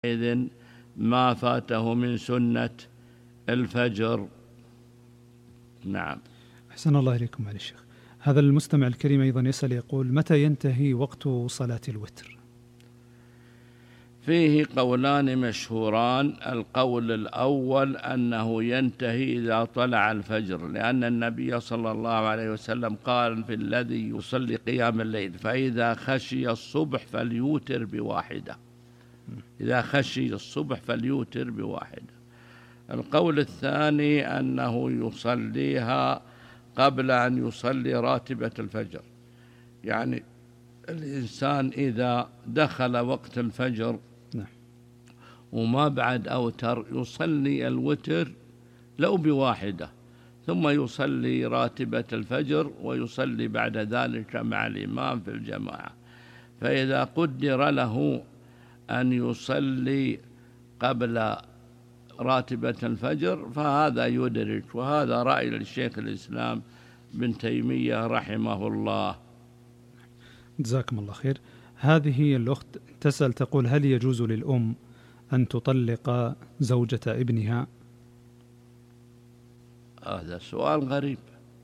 إذن ما فاته من سنة الفجر. نعم. أحسن الله إليكم على الشيخ. هذا المستمع الكريم أيضا يسأل يقول: متى ينتهي وقت صلاة الوتر؟ فيه قولان مشهوران. القول الأول أنه ينتهي إذا طلع الفجر، لأن النبي صلى الله عليه وسلم قال في الذي يصلي قيام الليل: فإذا خشي الصبح فليوتر بواحدة. إذا خشي الصبح فليوتر بواحدة. القول الثاني أنه يصليها قبل أن يصلي راتبة الفجر، يعني الإنسان إذا دخل وقت الفجر وما بعد أوتر يصلي الوتر لو بواحدة، ثم يصلي راتبة الفجر ويصلي بعد ذلك مع الإمام في الجماعة. فإذا قدر له أن يصلي قبل راتبة الفجر فهذا يدرك، وهذا رأي الشيخ الإسلام ابن تيمية رحمه الله. جزاكم الله خير. هذه الأخت تسأل تقول: هل يجوز للأم أن تطلق زوجة ابنها؟ هذا سؤال غريب.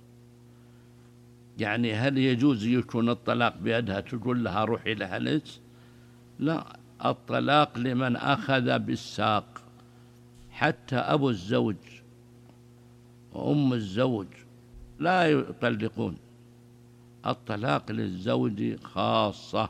يعني هل يجوز يكون الطلاق بيدها تقول لها روحي لهلس؟ لا، الطلاق لمن أخذ بالساق. حتى أبو الزوج وأم الزوج لا يطلقون. الطلاق للزوج خاصة،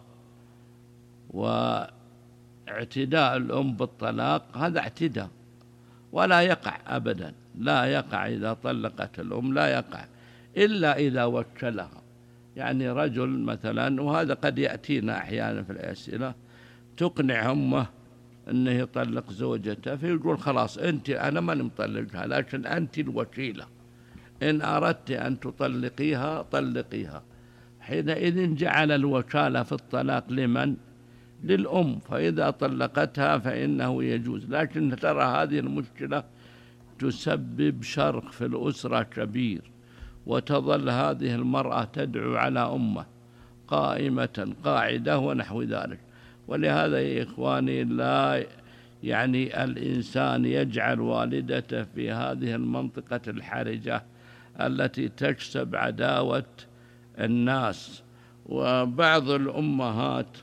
واعتداء الأم بالطلاق هذا اعتداء ولا يقع أبدا، لا يقع إذا طلقت الأم، لا يقع إلا إذا وكلها. يعني رجل مثلا، وهذا قد يأتينا أحيانا في الأسئلة، تقنع أمه أنه يطلق زوجته، فيقول خلاص أنا ما مطلقها، لكن أنت الوكيلة، إن أردت أن تطلقيها طلقيها. حينئذ جعل الوكالة في الطلاق لمن؟ للأم، فإذا طلقتها فإنه يجوز. لكن ترى هذه المشكلة تسبب شرخ في الأسرة كبير، وتظل هذه المرأة تدعو على أمه قائمة قاعدة ونحو ذلك. ولهذا يا إخواني لا يعني الإنسان يجعل والدته في هذه المنطقة الحرجة التي تكسب عداوة الناس. وبعض الأمهات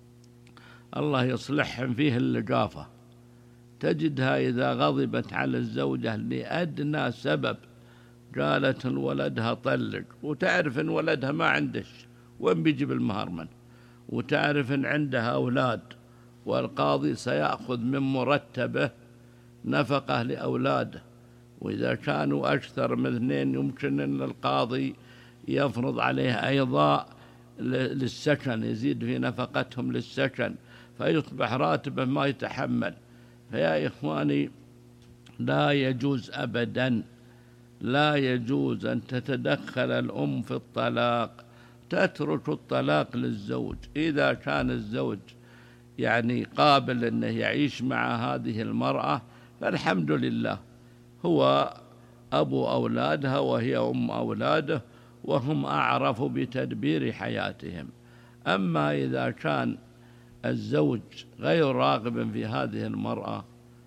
الله يصلحهم فيه اللقافة، تجدها إذا غضبت على الزوجة لأدنى سبب قالت لولدها طلق، وتعرف إن ولدها ما عندش وين بيجيب المهر منه، وتعرف إن عندها أولاد، والقاضي سيأخذ من مرتبه نفقة لأولاده، وإذا كانوا أكثر من 2 يمكن أن القاضي يفرض عليه أيضا للسكن، يزيد في نفقتهم للسكن، فيصبح راتبه ما يتحمل. فيا إخواني لا يجوز أبدا، لا يجوز أن تتدخل الأم في الطلاق، تترك الطلاق للزوج. إذا كان الزوج يعني قابل أنه يعيش مع هذه المرأة فالحمد لله، هو أبو أولادها وهي أم أولاده، وهم أعرف بتدبير حياتهم. أما إذا كان الزوج غير راغب في هذه المرأة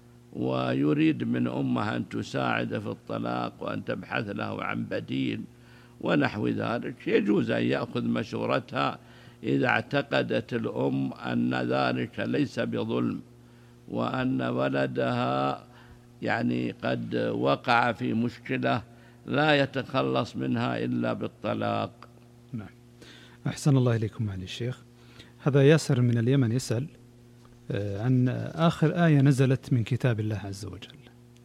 ويريد من أمها أن تساعد في الطلاق وأن تبحث له عن بديل ونحو ذلك، يجوز أن يأخذ مشورتها إذا اعتقدت الأم أن ذلك ليس بظلم، وأن ولدها يعني قد وقع في مشكلة لا يتخلص منها إلا بالطلاق. نعم. أحسن الله إليكم معالي الشيخ. هذا ياسر من اليمن يسأل عن آخر آية نزلت من كتاب الله عز وجل.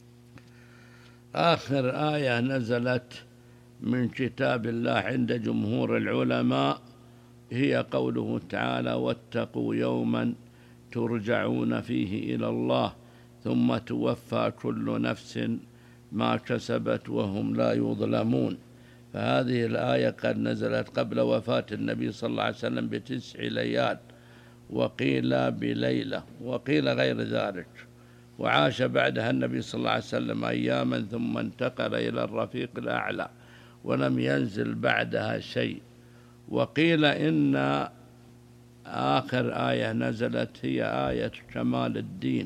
آخر آية نزلت من كتاب الله عند جمهور العلماء هي قوله تعالى: واتقوا يوما ترجعون فيه إلى الله ثم توفى كل نفس ما كسبت وهم لا يظلمون. فهذه الآية قد نزلت قبل وفاة النبي صلى الله عليه وسلم ب9 ليال، وقيل بليلة، وقيل غير ذلك. وعاش بعدها النبي صلى الله عليه وسلم أياما ثم انتقل إلى الرفيق الأعلى، ولم ينزل بعدها شيء. وقيل إن آخر آية نزلت هي آية كمال الدين